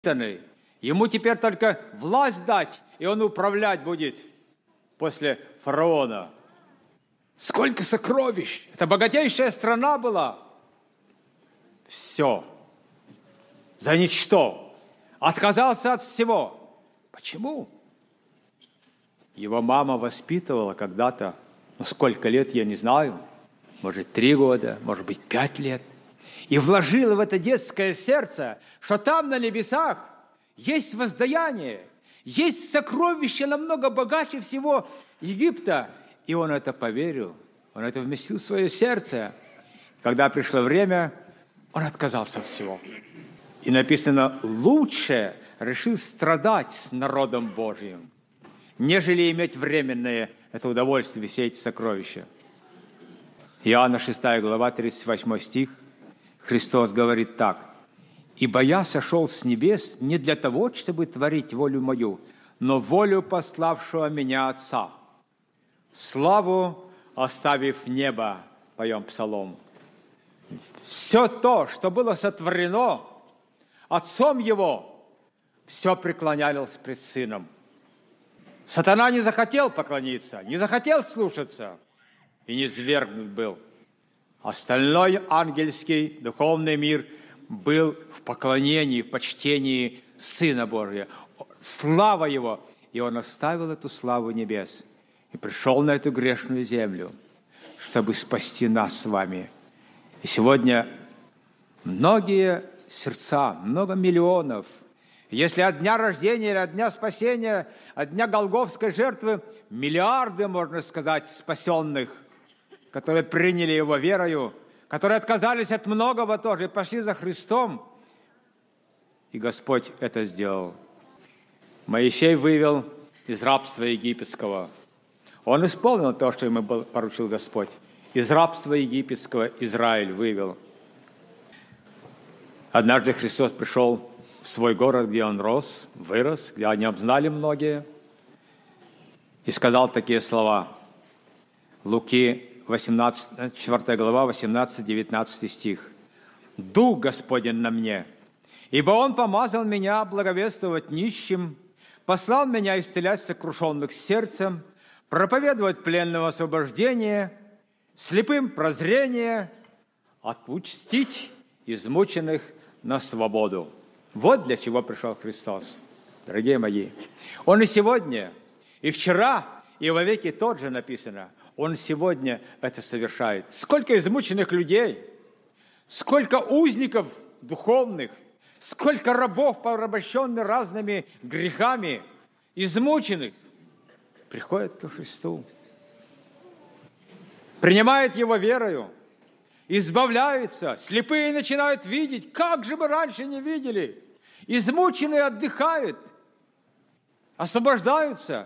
Ему теперь только власть дать, и он управлять будет после фараона. Сколько сокровищ! Это богатейшая страна была. Все. За ничто. Отказался от всего. Почему? Его мама воспитывала когда-то, сколько лет, я не знаю, может, 3 года, может быть, 5 лет, и вложила в это детское сердце, что там на небесах есть воздаяние, есть сокровища намного богаче всего Египта. И он это поверил, он это вместил в свое сердце. Когда пришло время, он отказался от всего. И написано, лучше решил страдать с народом Божьим, нежели иметь временное это удовольствие, все эти сокровища. Иоанна 6 глава, 38 стих, Христос говорит так. «Ибо я сошел с небес не для того, чтобы творить волю мою, но волю пославшего меня Отца. Славу оставив небо», поем псалом. Все то, что было сотворено Отцом Его, все преклонялось пред Сыном. Сатана не захотел поклониться, не захотел слушаться и низвергнут был. Остальной ангельский духовный мир был в поклонении, в почтении Сына Божия. Слава Его! И Он оставил эту славу небес и пришел на эту грешную землю, чтобы спасти нас с вами. И сегодня многие сердца, много миллионов, если от дня рождения или от дня спасения, от дня Голгофской жертвы, миллиарды, можно сказать, спасенных, которые приняли Его верою, которые отказались от многого тоже и пошли за Христом. И Господь это сделал. Моисей вывел из рабства египетского. Он исполнил то, что ему поручил Господь. Из рабства египетского Израиль вывел. Однажды Христос пришел в свой город, где он рос, вырос, где о нем знали многие, и сказал такие слова. Луки 4 глава, 18-19 стих. «Дух Господень на мне, ибо Он помазал меня благовествовать нищим, послал меня исцелять сокрушенных сердцем, проповедовать пленным освобождение, слепым прозрение, отпустить измученных на свободу». Вот для чего пришел Христос, дорогие мои. Он и сегодня, и вчера, и во веки тот же написано. Он сегодня это совершает. Сколько измученных людей, сколько узников духовных, сколько рабов, порабощенных разными грехами, измученных, приходят ко Христу, принимают Его верою, избавляются, слепые начинают видеть, как же мы раньше не видели, измученные отдыхают, освобождаются.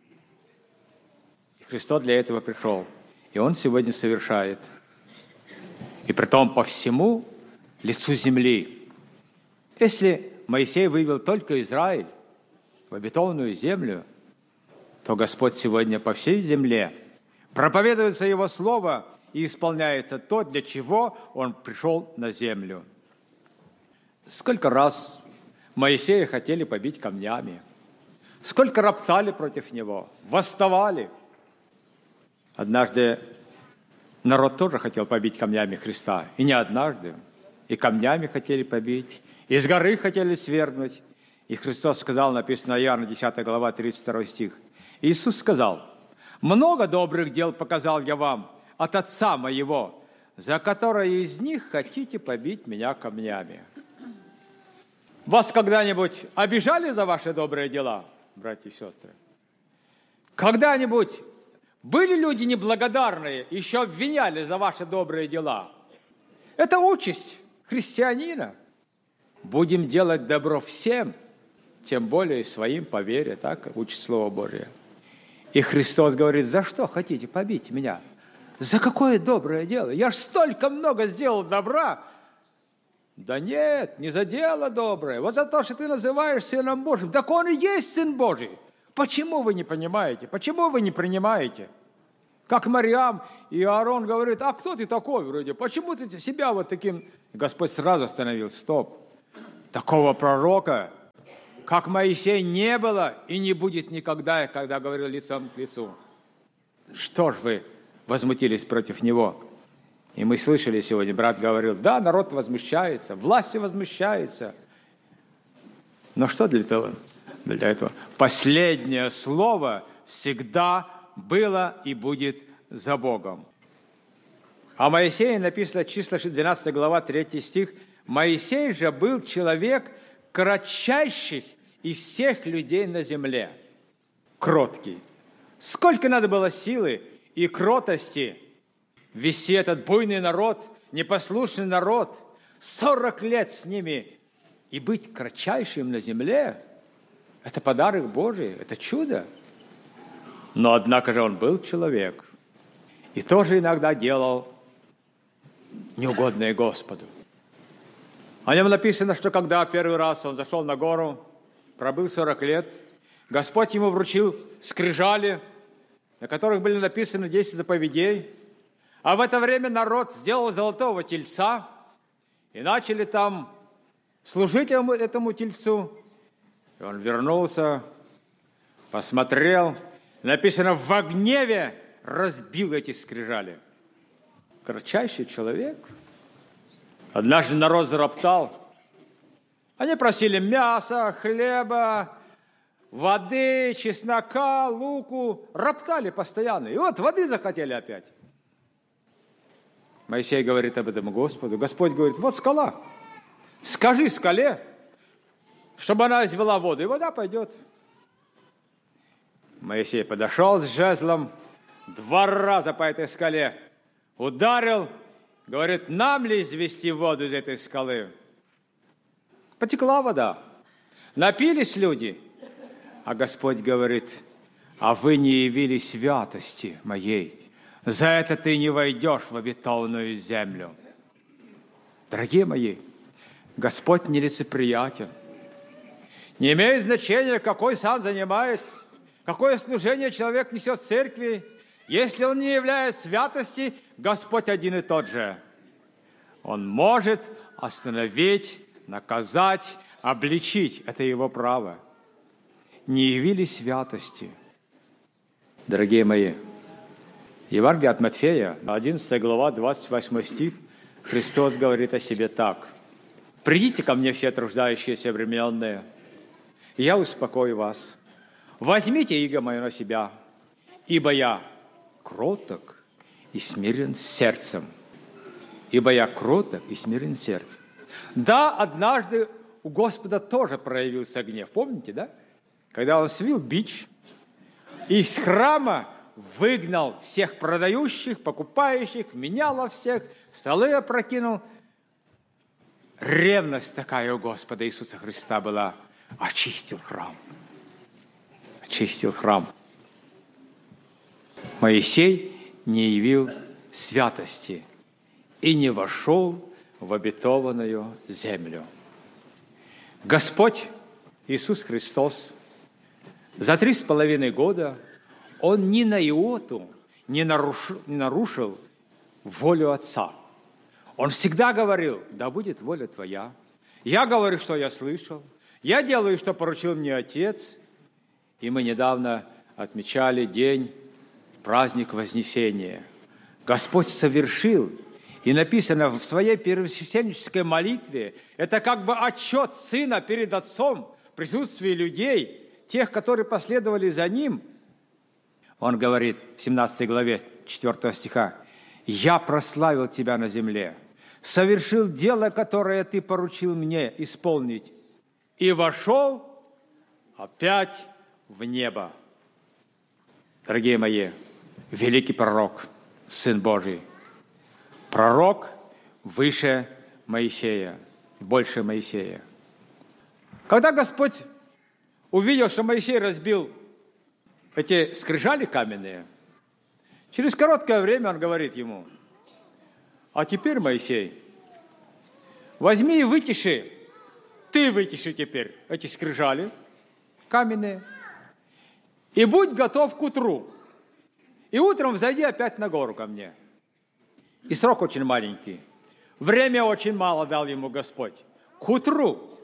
И Христос для этого пришел, и Он сегодня совершает. И притом по всему лицу земли. Если Моисей вывел только Израиль в обетованную землю, то Господь сегодня по всей земле проповедуется Его Слово, и исполняется то, для чего Он пришел на землю. Сколько раз Моисея хотели побить камнями, сколько роптали против него, восставали. Однажды народ тоже хотел побить камнями Христа, и не однажды, и камнями хотели побить, и с горы хотели свергнуть. И Христос сказал, написано Иоанна 10 глава, 32 стих. Иисус сказал, «Много добрых дел показал я вам от Отца Моего, за которое из них хотите побить меня камнями». Вас когда-нибудь обижали за ваши добрые дела, братья и сестры? Когда-нибудь были люди неблагодарные, еще обвиняли за ваши добрые дела? Это участь христианина. Будем делать добро всем, тем более своим по вере, так учит Слово Божие. И Христос говорит, за что хотите побить меня? За какое доброе дело? Я ж столько много сделал добра. Да нет, не за дело доброе. Вот за то, что ты называешь Сыном Божьим. Так Он и есть Сын Божий. Почему вы не понимаете? Почему вы не принимаете? Как Марьям и Аарон говорят, а кто ты такой вроде? Почему ты себя вот таким... Господь сразу остановил, стоп. Такого пророка как Моисей не было и не будет никогда, когда говорил лицом к лицу. Что ж вы возмутились против него? И мы слышали сегодня, брат говорил, да, народ возмущается, власть возмущается. Но что для этого? Для этого последнее слово всегда было и будет за Богом. О Моисее написано, числа 12 глава, 3 стих. «Моисей же был человек кратчайших из всех людей на земле». Кроткий. Сколько надо было силы и кротости вести этот буйный народ, непослушный народ, 40 лет с ними, и быть кратчайшим на земле – это подарок Божий, это чудо. Но, однако же, он был человек и тоже иногда делал неугодное Господу. О нем написано, что когда первый раз он зашел на гору, пробыл 40 лет, Господь ему вручил скрижали, на которых были написаны 10 заповедей, а в это время народ сделал золотого тельца и начали там служить этому тельцу. И он вернулся, посмотрел, написано, в гневе разбил эти скрижали. Кратчайший человек. Однажды народ зароптал. Они просили мяса, хлеба, воды, чеснока, луку. Роптали постоянно. И вот воды захотели опять. Моисей говорит об этом Господу. Господь говорит, вот скала. Скажи скале, чтобы она извела воду, и вода пойдет. Моисей подошел с жезлом, 2 раза по этой скале ударил, говорит, нам ли извести воду из этой скалы? Потекла вода, напились люди, а Господь говорит, а вы не явили святости моей, за это ты не войдешь в обетованную землю. Дорогие мои, Господь нелицеприятен. Не имеет значения, какой сан занимает, какое служение человек несет в церкви. Если он не являет святости, Господь один и тот же. Он может остановить, наказать, обличить. Это его право. Не явили святости. Дорогие мои, Евангелие от Матфея, 11 глава, 28 стих, Христос говорит о себе так. «Придите ко мне все труждающиеся и обремененные, и я успокою вас. Возьмите иго мое на себя, ибо я кроток и смирен сердцем». Ибо я кроток и смирен сердцем. Да, однажды у Господа тоже проявился гнев. Помните, да? Когда он свил бич и из храма выгнал всех продающих, покупающих, менял всех, столы опрокинул. Ревность такая у Господа Иисуса Христа была. Очистил храм. Очистил храм. Моисей не явил святости и не вошел в обетованную землю. Господь Иисус Христос за 3,5 года Он ни на иоту не нарушил волю Отца. Он всегда говорил, да будет воля Твоя. Я говорю, что я слышал. Я делаю, что поручил мне Отец. И мы недавно отмечали день, праздник Вознесения. Господь совершил, и написано в своей первосвященнической молитве, это как бы отчет Сына перед Отцом в присутствии людей, тех, которые последовали за Ним. Он говорит в 17 главе 4 стиха, «Я прославил Тебя на земле, совершил дело, которое Ты поручил мне исполнить, и вошел опять в небо». Дорогие мои, великий пророк, Сын Божий, пророк выше Моисея, больше Моисея. Когда Господь увидел, что Моисей разбил эти скрижали каменные, через короткое время Он говорит ему, а теперь, Моисей, возьми и вытиши, ты вытиши теперь эти скрижали каменные, и будь готов к утру. И утром взойди опять на гору ко мне. И срок очень маленький. Время очень мало дал ему Господь. К утру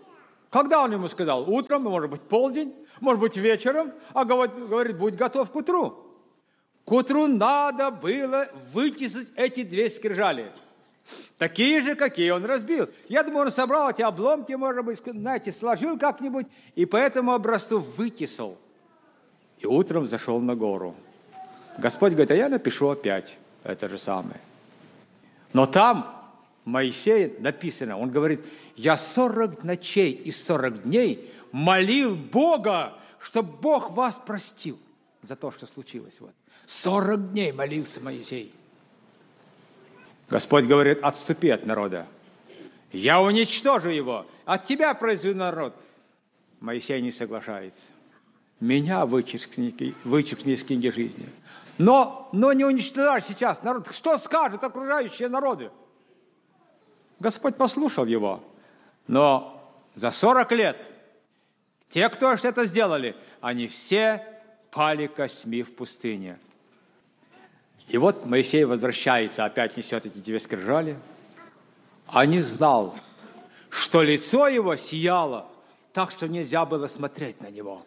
Когда он ему сказал? Утром, может быть, полдень, может быть, вечером, а говорит, будь готов к утру. К утру надо было вытесать эти 2 скрижали. Такие же, какие он разбил. Я думаю, он собрал эти обломки, может быть, знаете, сложил как-нибудь, и по этому образцу вытесал. И утром зашел на гору. Господь говорит, а я напишу опять это же самое. Но там Моисей написано, он говорит, я 40 ночей и 40 дней молил Бога, чтобы Бог вас простил за то, что случилось. Вот. 40 дней молился Моисей. Господь говорит, отступи от народа. Я уничтожу его. От тебя произведу народ. Моисей не соглашается. Меня вычеркни из книги жизни. Но не уничтожай сейчас народ. Что скажут окружающие народы? Господь послушал его. Но за 40 лет те, кто это сделали, они все пали костьми в пустыне. И вот Моисей возвращается, опять несет эти 2 скрижали, а не знал, что лицо его сияло так, что нельзя было смотреть на него.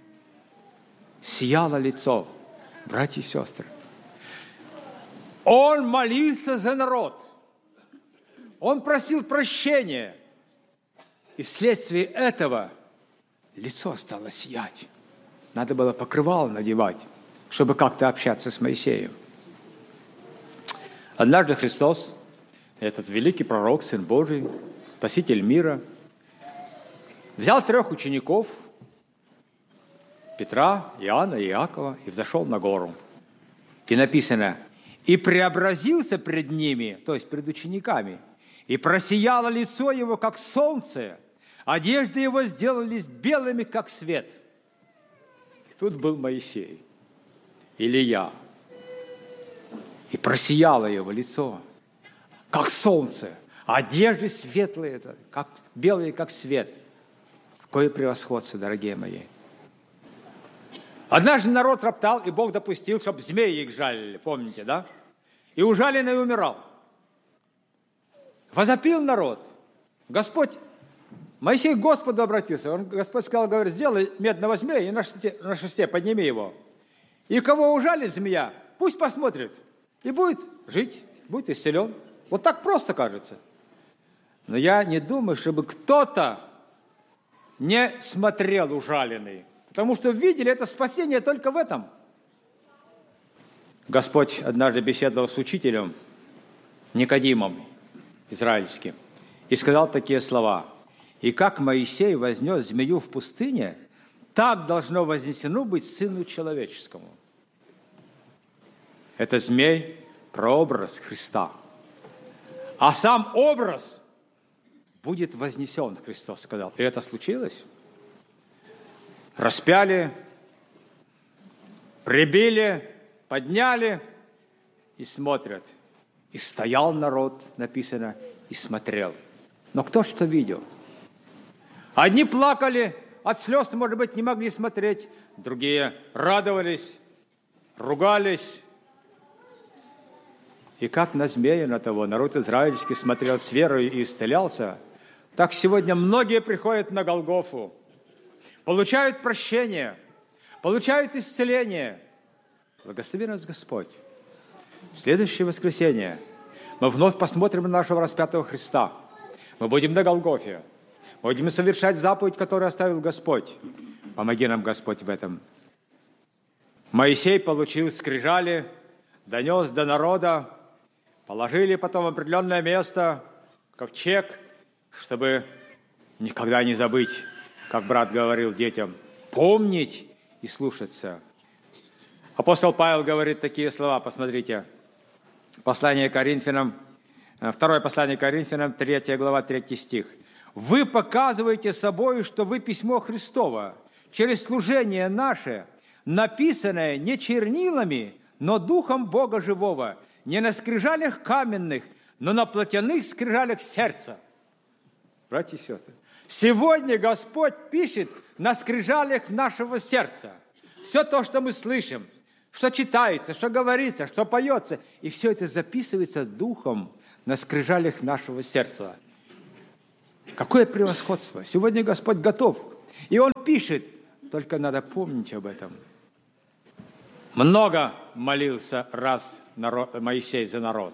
Сияло лицо, братья и сестры. Он молился за народ. Он просил прощения. И вследствие этого лицо стало сиять. Надо было покрывало надевать, чтобы как-то общаться с Моисеем. Однажды Христос, этот великий пророк, Сын Божий, Спаситель мира, взял 3 учеников, Петра, Иоанна и Иакова, и взошел на гору. И написано, и преобразился пред ними, то есть пред учениками, и просияло лицо его, как солнце, одежды его сделались белыми, как свет. И тут был Моисей, Илия, и просияло его лицо, как солнце, одежды светлые, как белые, как свет. Какое превосходство, дорогие мои! Однажды народ роптал, и Бог допустил, чтобы змеи их жалили, помните, да? И ужаленный умирал. Возопил народ. Господь, Моисей к Господу обратился. Господь сказал, говорит, сделай медного змея и на шесте подними его. И кого ужалит змея, пусть посмотрит. И будет жить, будет исцелен. Вот так просто кажется. Но я не думаю, чтобы кто-то не смотрел ужаленный. Потому что видели это спасение только в этом. Господь однажды беседовал с учителем Никодимом израильским и сказал такие слова. «И как Моисей вознес змею в пустыне, так должно вознесено быть Сыну Человеческому». Это змей – прообраз Христа. А сам образ будет вознесен, Христос сказал. И это случилось. Распяли, прибили, подняли и смотрят. И стоял народ, написано, и смотрел. Но кто что видел? Одни плакали, от слез, может быть, не могли смотреть. Другие радовались, ругались. И как на змея на того народ израильский смотрел с верой и исцелялся, так сегодня многие приходят на Голгофу, получают прощение, получают исцеление. Благослови нас Господь. В следующее воскресенье мы вновь посмотрим на нашего распятого Христа. Мы будем на Голгофе. Будем совершать заповедь, которую оставил Господь. Помоги нам, Господь, в этом. Моисей получил скрижали, донес до народа, положили потом в определенное место, ковчег, чтобы никогда не забыть, как брат говорил детям, помнить и слушаться. Апостол Павел говорит такие слова, посмотрите. Послание Коринфянам, 2 послание Коринфянам, 3 глава, 3 стих. «Вы показываете собой, что вы письмо Христово, через служение наше, написанное не чернилами, но Духом Бога живого, не на скрижалях каменных, но на плотяных скрижалях сердца». Братья и сестры, сегодня Господь пишет на скрижалях нашего сердца. Все то, что мы слышим, что читается, что говорится, что поется, и все это записывается Духом на скрижалях нашего сердца. Какое превосходство! Сегодня Господь готов. И Он пишет, только надо помнить об этом. Много молился раз Моисей за народ.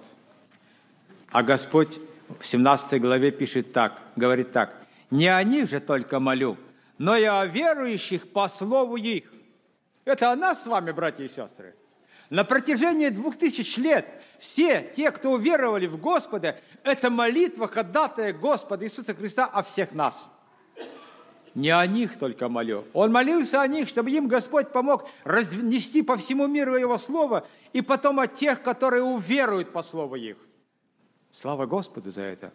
А Господь в 17 главе пишет так, говорит так: «Не о них же только молю, но и о верующих по слову их». Это о нас с вами, братья и сестры. На протяжении 2000 лет все те, кто уверовали в Господа, это молитва ходатая Господа Иисуса Христа о всех нас. Не о них только молю. Он молился о них, чтобы им Господь помог разнести по всему миру Его Слово, и потом о тех, которые уверуют по Слову их. Слава Господу за это.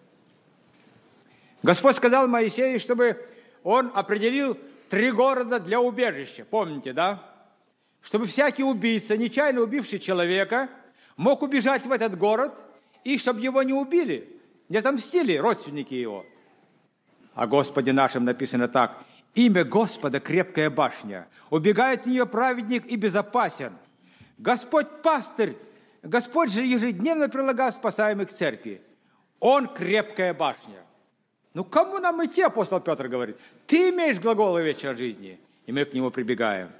Господь сказал Моисею, чтобы он определил 3 города для убежища. Помните, да? Чтобы всякий убийца, нечаянно убивший человека, мог убежать в этот город, и чтобы его не убили, не отомстили родственники его. О Господе нашем написано так: «Имя Господа – крепкая башня, убегает в нее праведник и безопасен. Господь пастырь, Господь же ежедневно прилагал спасаемых к церкви. Он крепкая башня». Ну, кому нам идти, апостол Петр говорит? Ты имеешь глаголы вечной жизни. И мы к нему прибегаем.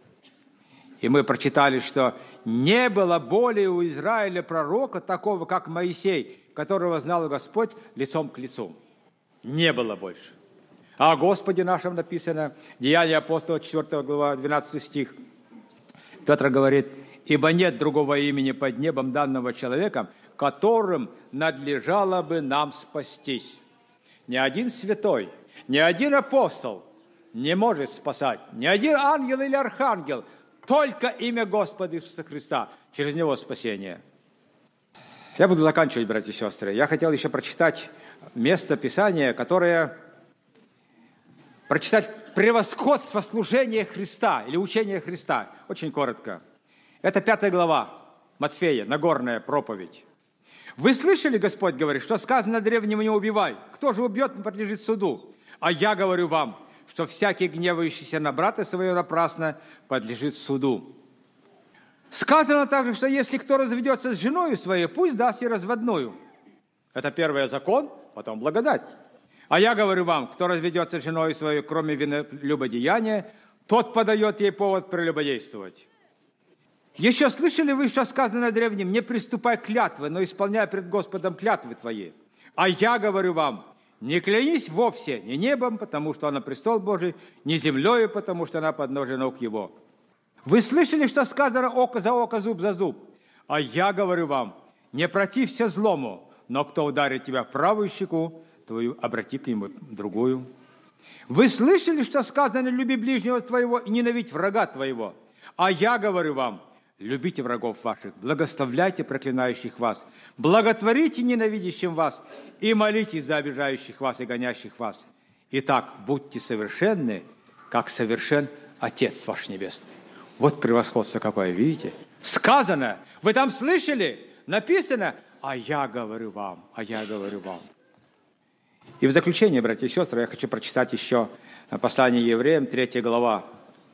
И мы прочитали, что не было более у Израиля пророка такого, как Моисей, которого знал Господь лицом к лицу. Не было больше. А о Господе нашем написано, Деяния апостола, 4 глава, 12 стих. Петр говорит: «Ибо нет другого имени под небом данного человеком, которым надлежало бы нам спастись». Ни один святой, ни один апостол не может спасать, ни один ангел или архангел, только имя Господа Иисуса Христа, через Него спасение. Я буду заканчивать, братья и сестры. Я хотел еще прочитать место Писания, которое... Прочитать превосходство служения Христа или учения Христа. Очень коротко. Это 5 глава Матфея, Нагорная проповедь. «Вы слышали, Господь говорит, что сказано древнему: не убивай. Кто же убьет, не подлежит суду. А я говорю вам, что всякий, гневающийся на брата своего напрасно, подлежит суду». Сказано также, что если кто разведется с женой своей, пусть даст ей разводную. Это первый закон, потом благодать. А я говорю вам, кто разведется с женой своей, кроме винолюбодеяния, тот подает ей повод прелюбодействовать. Еще слышали вы, что сказано древним: не приступай к клятве, но исполняй пред Господом клятвы твои. А я говорю вам, не клянись вовсе ни небом, потому что она престол Божий, ни землею, потому что она подножие ног его. Вы слышали, что сказано: око за око, зуб за зуб? А я говорю вам, не протився злому, но кто ударит тебя в правую щеку, твою обрати к нему другую. Вы слышали, что сказано: люби ближнего твоего и ненавидь врага твоего? А я говорю вам, любите врагов ваших, благословляйте проклинающих вас, благотворите ненавидящим вас и молитесь за обижающих вас и гонящих вас. Итак, будьте совершенны, как совершен Отец ваш Небесный. Вот превосходство какое, видите? Сказано, вы там слышали, написано: а я говорю вам, а я говорю вам. И в заключение, братья и сестры, я хочу прочитать еще послание евреям, 3 глава.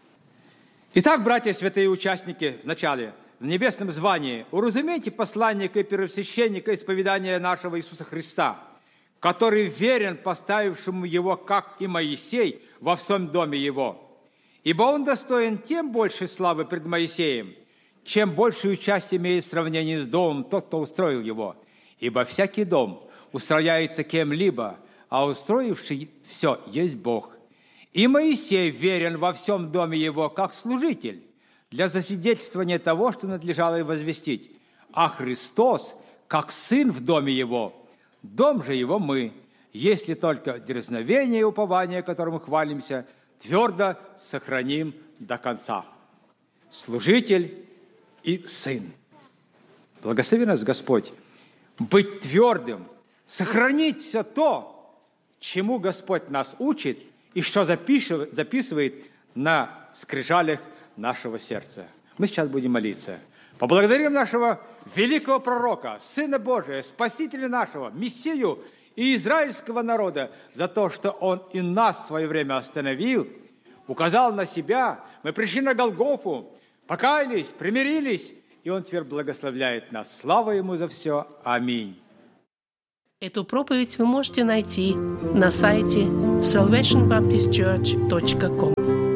Итак, братья, святые участники, вначале, в небесном звании, уразумейте посланника и первосвященника исповедания нашего Иисуса Христа, который верен поставившему его, как и Моисей, во всем доме его. Ибо он достоин тем большей славы пред Моисеем, чем большую часть имеет в сравнении с домом тот, кто устроил его. Ибо всякий дом устрояется кем-либо, а устроивший все есть Бог. И Моисей верен во всем доме его, как служитель, для засвидетельствования того, что надлежало и возвестить. А Христос, как сын в доме его, дом же его мы, если только дерзновение и упование, которым хвалимся, твердо сохраним до конца. Служитель и сын. Благослови нас, Господь, быть твердым, сохранить все то, чему Господь нас учит, и что записывает на скрижалях нашего сердца. Мы сейчас будем молиться. Поблагодарим нашего великого пророка, Сына Божия, Спасителя нашего, Мессию и израильского народа за то, что Он и нас в свое время остановил, указал на себя. Мы пришли на Голгофу, покаялись, примирились, и Он теперь благословляет нас. Слава Ему за все. Аминь. Эту проповедь вы можете найти на сайте salvationbaptistchurch.com.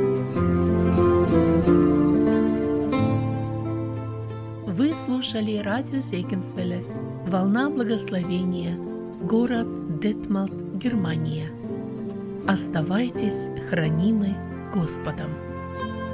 Вы слушали радио Зегенсвелле «Волна благословения», город Детмалт, Германия. Оставайтесь хранимы Господом.